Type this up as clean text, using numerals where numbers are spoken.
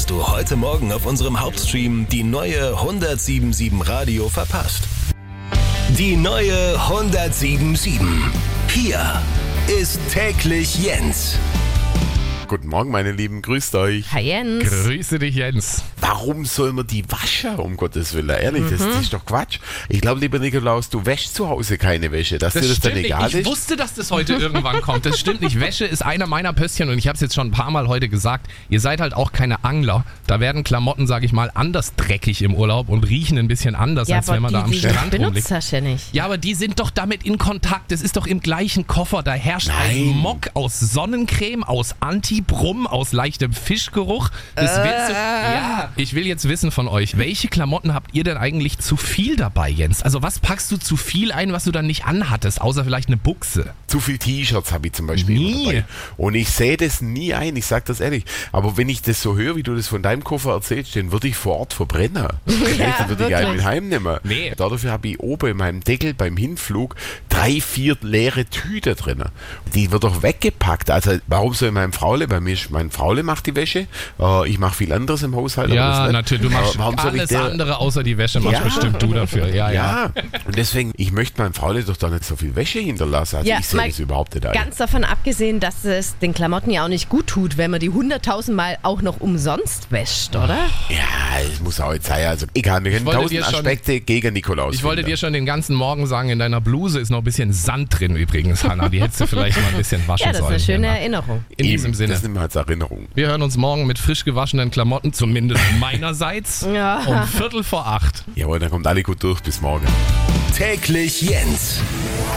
hast du heute Morgen auf unserem Hauptstream die neue 107.7 Radio verpasst. Die neue 107.7. Hier ist täglich Jens. Guten Morgen, meine Lieben, grüßt euch. Hi Jens. Grüße dich, Jens. Warum soll man die waschen, um Gottes Willen? Ehrlich, das ist doch Quatsch. Ich glaube, lieber Nikolaus, du wäschst zu Hause keine Wäsche, dass dir das dann stimmt egal nicht. Ich ist. wusste, dass das heute irgendwann kommt. Das stimmt nicht. Wäsche ist einer meiner Pöstchen und ich habe es jetzt schon ein paar Mal heute gesagt. Ihr seid halt auch keine Angler. Da werden Klamotten, sage ich mal, anders dreckig im Urlaub und riechen ein bisschen anders, als wenn man da am Strand rumliegt. Benutzt hast du ja nicht. Ja, aber die sind doch damit in Kontakt. Das ist doch im gleichen Koffer. Da herrscht ein Nein. Mock aus Sonnencreme, aus Antibrum, aus leichtem Fischgeruch. Das wird ja, ich will jetzt wissen von euch, welche Klamotten habt ihr denn eigentlich zu viel dabei, Jens? Also was packst du zu viel ein, was du dann nicht anhattest, außer vielleicht eine Buchse? Zu viel T-Shirts habe ich zum Beispiel immer dabei. Und ich sehe das nie ein, ich sage das ehrlich. Aber wenn ich das so höre, wie du das von deinem Koffer erzählst, den würde ich vor Ort verbrennen. Dann würde ich einen heimnehmen. Nee. Dafür habe ich oben in meinem Deckel beim Hinflug 3-4 leere Tüten drin. Die wird doch weggepackt. Also warum soll mein Fraule, bei mir ist mein Fraule macht die Wäsche, ich mache viel anderes im Haushalt. aber das Ja, nicht. natürlich, du machst Warum soll ich alles der- andere außer die Wäsche, machst Ja. bestimmt du dafür. Ja. Ja, und deswegen, ich möchte meinem Fraule doch da nicht so viel Wäsche hinterlassen. Also Ja, ich sehe mal das überhaupt nicht ein. Ganz davon abgesehen, dass es den Klamotten ja auch nicht gut tut, wenn man die 100.000 Mal auch noch umsonst wäscht, oder? Ja, es muss auch jetzt sein. Also egal, wir können wollte 1000 dir schon- Aspekte gegen Nikolaus Ich wollte finden. dir schon den ganzen Morgen sagen, in deiner Bluse ist noch ein bisschen Sand drin übrigens, Hanna. Die hättest du vielleicht mal ein bisschen waschen Ja, das ist sollen. eine schöne Hanna. Erinnerung. In diesem Sinne. Das nehmen wir als Erinnerung. Wir hören uns morgen mit frisch gewaschenen Klamotten, zumindest meinerseits, Ja. um 7:45. Jawohl, dann kommt alle gut durch. Bis morgen. Täglich Jens.